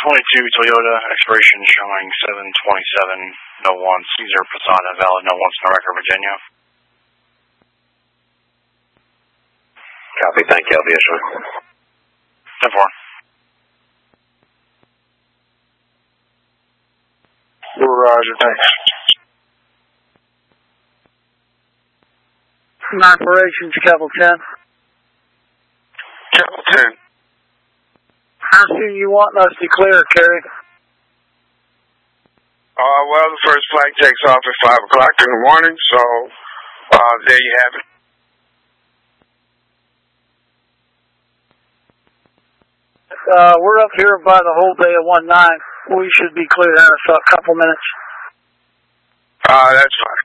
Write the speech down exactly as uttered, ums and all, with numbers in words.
twenty-two Toyota, expiration showing seven twenty-seven oh one, Caesar Posada, valid no one, Snow Record, Virginia. Copy, thank you, I'll be issuing. ten four. Roger, thanks. Operations, Capital ten. Capital ten. How soon you want us to clear, Kerry? Uh, well, the first flight takes off at five o'clock in the morning, so uh, there you have it. Uh, we're up here by the whole day of one nine. We should be cleared in a couple minutes. Uh, that's fine.